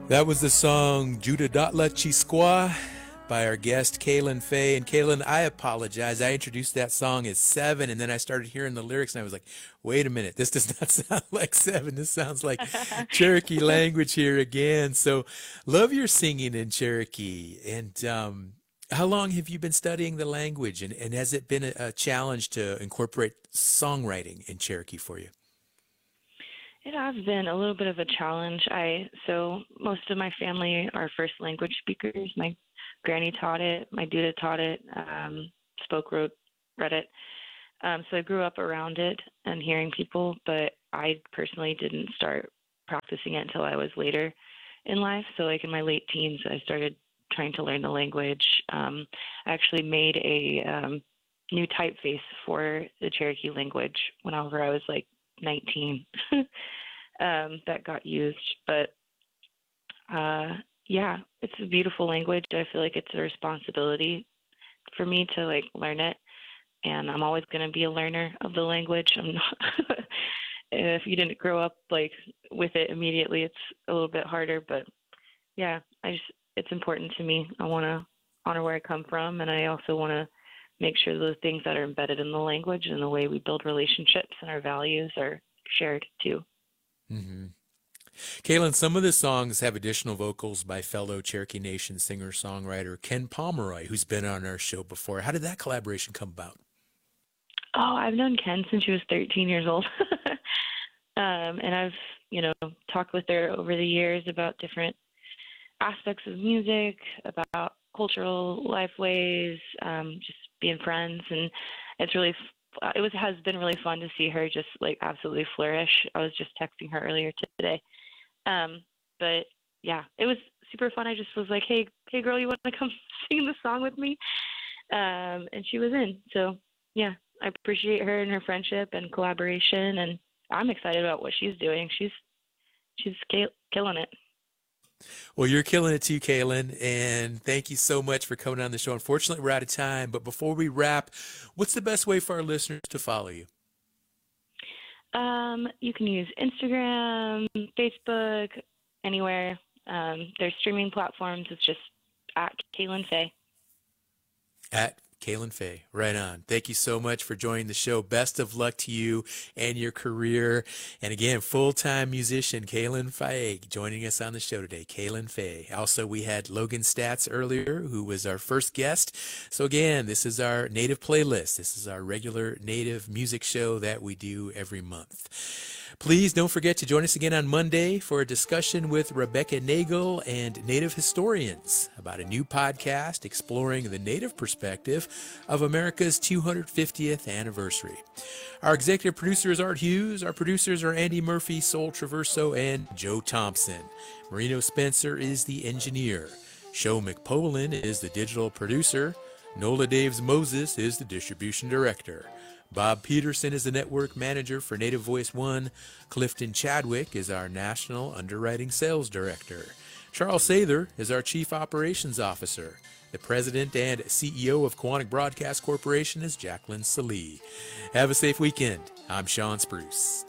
That was the song Judah Datla Chisqua by our guest Kaylin Faye. And Kaylin, I apologize. I introduced that song as Seven, and then I started hearing the lyrics, and I was like, wait a minute, this does not sound like Seven. This sounds like Cherokee language here again. So love your singing in Cherokee. And how long have you been studying the language, and has it been a challenge to incorporate songwriting in Cherokee for you? It has been a little bit of a challenge. So most of my family are first language speakers. My granny taught it, my Duda taught it, spoke, wrote, read it. So I grew up around it and hearing people, but I personally didn't start practicing it until I was later in life. So like in my late teens, I started trying to learn the language. I actually made a new typeface for the Cherokee language whenever I was like 19 that got used. But yeah, it's a beautiful language. I feel like it's a responsibility for me to like learn it, and I'm always going to be a learner of the language. I'm not if you didn't grow up like with it immediately, it's a little bit harder, but yeah, it's important to me. I want to honor where I come from, and I also want to make sure those things that are embedded in the language and the way we build relationships and our values are shared too. Mm-hmm. Kaylin, some of the songs have additional vocals by fellow Cherokee Nation singer-songwriter Ken Pomeroy, who's been on our show before. How did that collaboration come about? Oh, I've known Ken since she was 13 years old. And I've, talked with her over the years about different aspects of music, about cultural life ways, just being friends. And it's really, has been really fun to see her just like absolutely flourish. I was just texting her earlier today. But yeah, it was super fun. I just was like, hey girl, you want to come sing the song with me? And she was in. So yeah, I appreciate her and her friendship and collaboration, and I'm excited about what she's doing. She's killing it. Well, you're killing it too, Kaylin, and thank you so much for coming on the show. Unfortunately, we're out of time, but before we wrap, what's the best way for our listeners to follow you? You can use Instagram, Facebook, anywhere. There's streaming platforms. It's just at Kaylin Faye. At Kaylin Faye, right on. Thank you so much for joining the show. Best of luck to you and your career. And again, full-time musician Kaylin Faye joining us on the show today. Kaylin Faye. Also, we had Logan Statz earlier, who was our first guest. So again, this is our Native playlist. This is our regular Native music show that we do every month. Please don't forget to join us again on Monday for a discussion with Rebecca Nagel and Native historians about a new podcast exploring the Native perspective of America's 250th anniversary. Our executive producer is Art Hughes. Our producers are Andy Murphy, Sol Traverso, and Joe Thompson. Marino Spencer is the engineer. Sho McPolin is the digital producer. Nola Daves Moses is the distribution director. Bob Peterson is the network manager for Native Voice One. Clifton Chadwick is our national underwriting sales director. Charles Sather is our chief operations officer. The president and CEO of Quantic Broadcast Corporation is Jacqueline Salee. Have a safe weekend. I'm Sean Spruce.